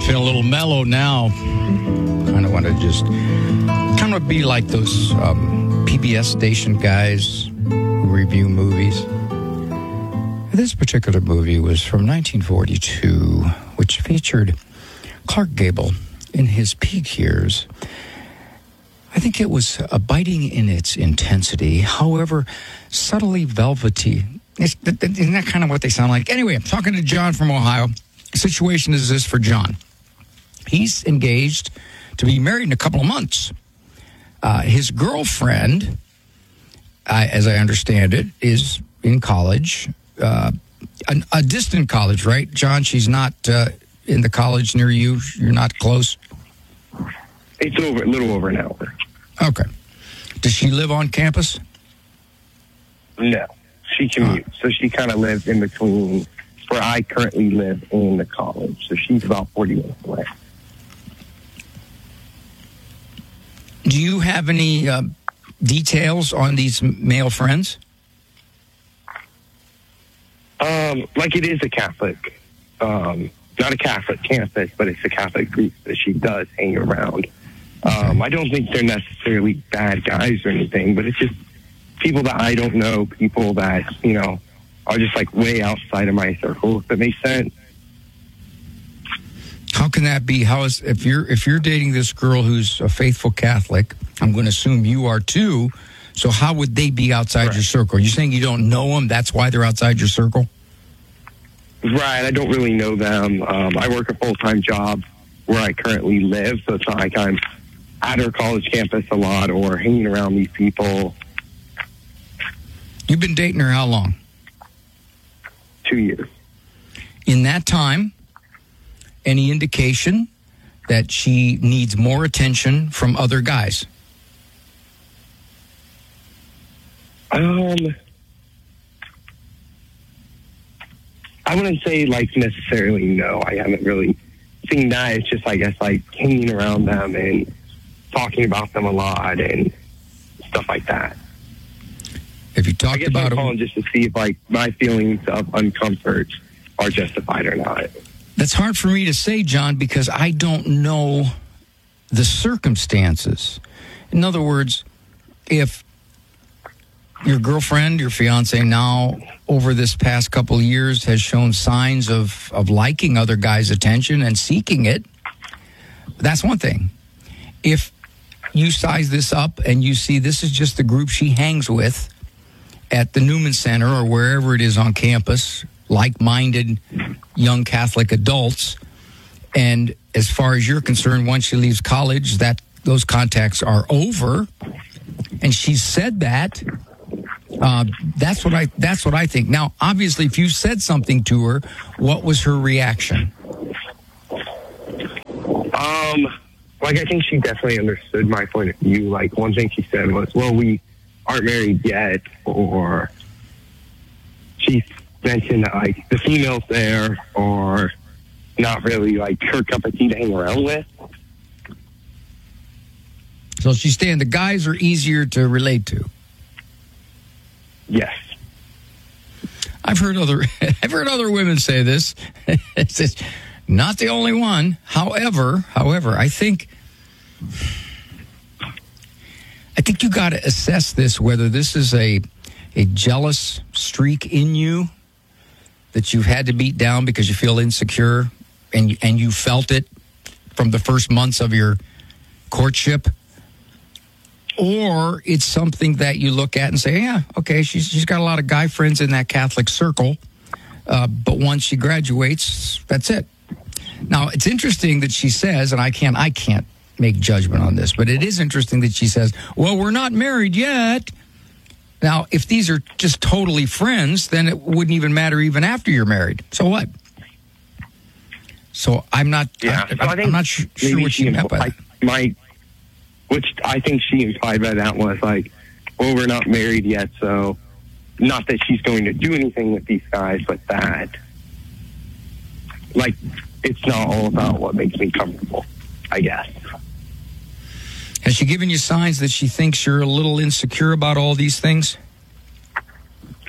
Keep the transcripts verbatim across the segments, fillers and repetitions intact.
Feeling a little mellow now. Kind of want to just kind of be like those um, P B S station guys who review movies. This particular movie was from nineteen forty-two, which featured Clark Gable in his peak years. I think it was uh, biting in its intensity, however, subtly velvety. It's, isn't that kind of what they sound like? Anyway, I'm talking to John from Ohio. The situation is this for John. He's engaged to be married in a couple of months. Uh, his girlfriend, uh, as I understand it, is in college, uh, a, a distant college, right, John? She's not uh, in the college near you? You're not close? It's over, a little over an hour. Okay. Does she live on campus? No. She commutes. So she kind of lives in between where I currently live and the college. So she's about forty minutes away. Do you have any uh, details on these male friends? Um, like it is a Catholic, um, not a Catholic campus, but it's a Catholic group that she does hang around. Um, I don't think they're necessarily bad guys or anything, but it's just people that I don't know, people that, you know, are just like way outside of my circle, if that makes sense. How can that be? How is if you're if you're dating this girl who's a faithful Catholic? I'm going to assume you are too. So how would they be outside right. your circle? Are you saying you don't know them? That's why they're outside your circle? Right. I don't really know them. Um, I work a full time job where I currently live, so it's not like I'm at her college campus a lot or hanging around these people. You've been dating her how long? Two years. In that time, any indication that she needs more attention from other guys? Um, I wouldn't say like necessarily no. I haven't really seen that. It's just, I guess, like hanging around them and talking about them a lot and stuff like that. Have you talked I guess about I'm calling just to see if like my feelings of uncomfort are justified or not. That's hard for me to say, John, because I don't know the circumstances. In other words, if your girlfriend, your fiance now, over this past couple of years has shown signs of, of liking other guys' attention and seeking it, that's one thing. If you size this up and you see this is just the group she hangs with at the Newman Center or wherever it is on campus, like-minded young Catholic adults, and as far as you're concerned, once she leaves college, that those contacts are over, and she's said that, uh, that's what I that's what I think. Now, obviously, if you said something to her, what was her reaction? Um, like, I think she definitely understood my point of view. Like, one thing she said was, well, we aren't married yet, or she mentioned that, like, the females there are not really, like, her cup of tea to hang around with. So she's saying the guys are easier to relate to. Yes. I've heard other I've heard other women say this. It's not the only one. However, however, I think I think you got to assess this, whether this is a a jealous streak in you that you've had to beat down because you feel insecure and and you felt it from the first months of your courtship, or it's something that you look at and say, yeah, okay, she's she's got a lot of guy friends in that Catholic circle, uh, but once she graduates, that's it. Now, it's interesting that she says, and I can't I can't make judgment on this, but it is interesting that she says, well, we're not married yet. Now, if these are just totally friends, then it wouldn't even matter even after you're married. So what? So I'm not. Yeah, I, so I I'm not sh- sure what she meant by that. My, which I think she implied by that was like, well, we're not married yet, so not that she's going to do anything with these guys, but that, like, it's not all about what makes me comfortable, I guess. Has she given you signs that she thinks you're a little insecure about all these things?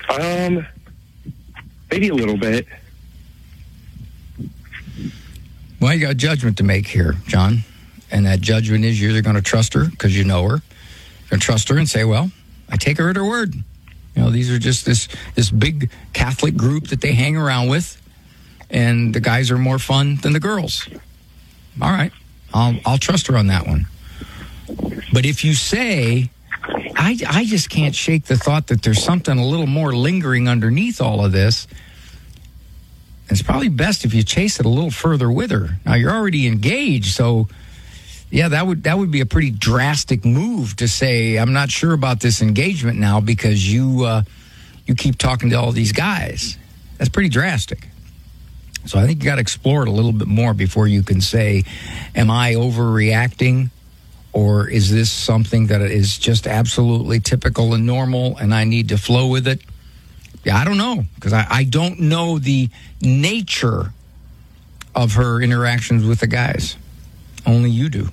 Um, maybe a little bit. Well, you got a judgment to make here, John. And that judgment is you're either going to trust her because you know her. You're going to trust her and say, well, I take her at her word. You know, these are just this this big Catholic group that they hang around with, and the guys are more fun than the girls. All right, I'll I'll trust her on that one. But if you say, I, I just can't shake the thought that there's something a little more lingering underneath all of this, it's probably best if you chase it a little further with her. Now, you're already engaged, so yeah, that would that would be a pretty drastic move to say, I'm not sure about this engagement now because you uh, you keep talking to all these guys. That's pretty drastic. So I think you got to explore it a little bit more before you can say, am I overreacting, or is this something that is just absolutely typical and normal and I need to flow with it? Yeah, I don't know, because I, I don't know the nature of her interactions with the guys. Only you do.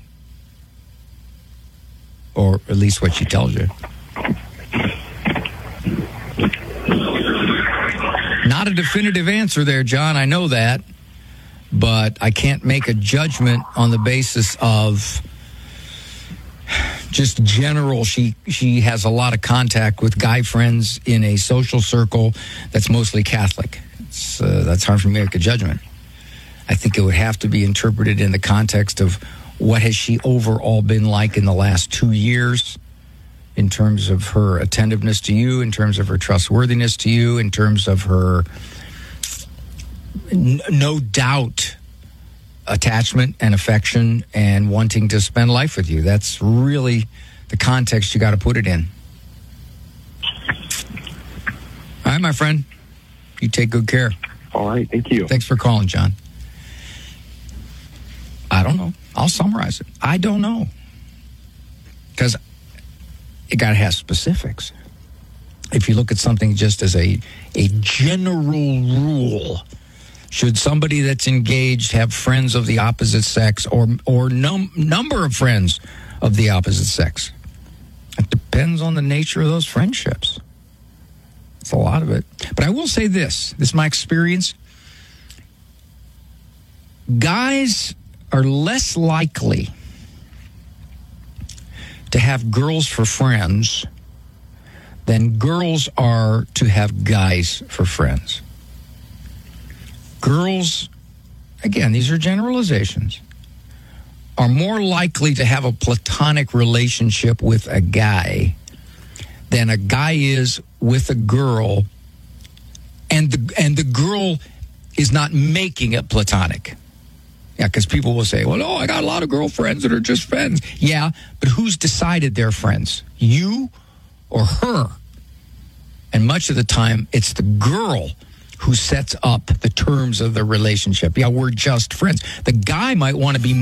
Or at least what she tells you. Not a definitive answer there, John. I know that. But I can't make a judgment on the basis of just general. She she has a lot of contact with guy friends in a social circle that's mostly Catholic. It's, uh, that's hard for me to make a judgment. I think it would have to be interpreted in the context of what has she overall been like in the last two years in terms of her attentiveness to you, in terms of her trustworthiness to you, in terms of her n- no doubt attachment and affection and wanting to spend life with you. That's really the context you got to put it in. All right, my friend. You take good care. All right, thank you. Thanks for calling, John. I don't know. I'll summarize it. I don't know. Because it got to have specifics. If you look at something just as a a general rule, should somebody that's engaged have friends of the opposite sex or or num- number of friends of the opposite sex? It depends on the nature of those friendships. It's a lot of it. But I will say this. This is my experience. Guys are less likely to have girls for friends than girls are to have guys for friends. Girls, again, these are generalizations, are more likely to have a platonic relationship with a guy than a guy is with a girl, and the and the girl is not making it platonic. Yeah, because people will say, well, oh, I got a lot of girlfriends that are just friends. Yeah, but who's decided they're friends? You or her? And much of the time, it's the girl who sets up the terms of the relationship. Yeah, we're just friends. The guy might want to be